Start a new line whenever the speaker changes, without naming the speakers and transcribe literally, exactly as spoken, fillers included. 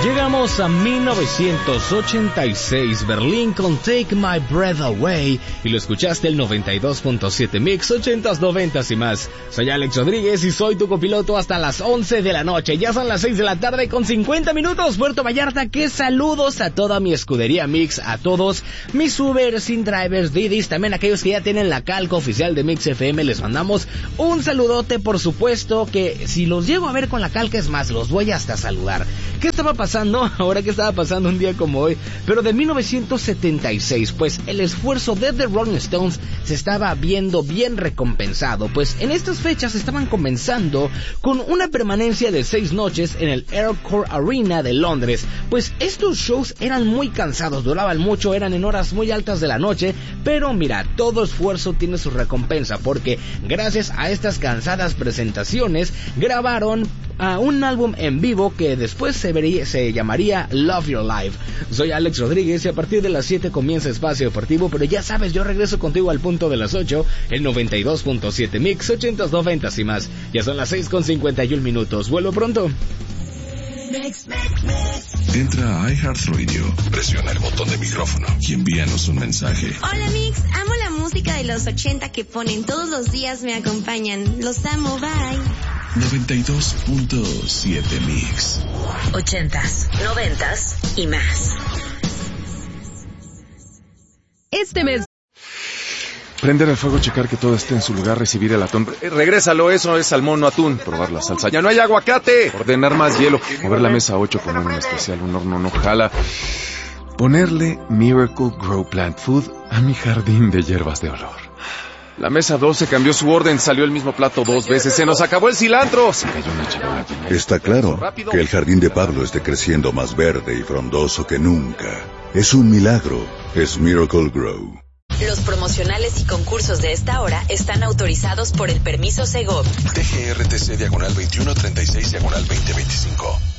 Llegamos a mil novecientos ochenta y seis, Berlín con Take My Breath Away, y lo escuchaste el noventa y dos punto siete Mix, ochentas, noventas y más. Soy Alex Rodríguez y soy tu copiloto hasta las once de la noche. Ya son las seis de la tarde con cincuenta minutos, Puerto Vallarta. Que saludos a toda mi escudería Mix, a todos mis Ubers, InDrivers, Didis, también aquellos que ya tienen la calca oficial de Mix F M. Les mandamos un saludote, por supuesto que si los llego a ver con la calca, es más, los voy hasta saludar. ¿Qué estaba pasando? Ahora que estaba pasando un día como hoy, pero de mil novecientos setenta y seis, pues el esfuerzo de The Rolling Stones se estaba viendo bien recompensado, pues en estas fechas estaban comenzando con una permanencia de seis noches en el Aircore Arena de Londres. Pues estos shows eran muy cansados, duraban mucho, eran en horas muy altas de la noche, pero mira, todo esfuerzo tiene su recompensa, porque gracias a estas cansadas presentaciones grabaron a un álbum en vivo que después se, vería, se llamaría Love Your Life. Soy Alex Rodríguez y a partir de las siete comienza Espacio Deportivo, pero ya sabes, yo regreso contigo al punto de las ocho, el noventa y dos punto siete Mix, ochentas, noventas y más. Ya son las seis con cincuenta y un minutos. Vuelvo pronto.
Mix, mix, mix. Entra a iHeartRadio, presiona el botón de micrófono y envíanos un mensaje.
Hola Mix, amo la música de los ochenta que ponen todos los días, me acompañan. Los amo, bye.
noventa y dos punto siete Mix.
Ochentas, noventas y más.
Este mes.
Prender el fuego, checar que todo esté en su lugar, recibir el atún. Eh, regrésalo, eso es salmón, no atún. Probar la salsa. ¡Ya no hay aguacate! Ordenar más hielo. Mover la mesa ocho, poner un especial, un horno no jala. Ponerle Miracle Grow Plant Food a mi jardín de hierbas de olor. La mesa doce cambió su orden, salió el mismo plato dos veces. ¡Se nos acabó el cilantro! Se cayó una charola llena.
Está claro que el jardín de Pablo esté creciendo más verde y frondoso que nunca. Es un milagro. Es Miracle Grow.
Los promocionales y concursos de esta hora están autorizados por el permiso Segov.
T G R T C diagonal veintiuno treinta y seis diagonal veinte veinticinco.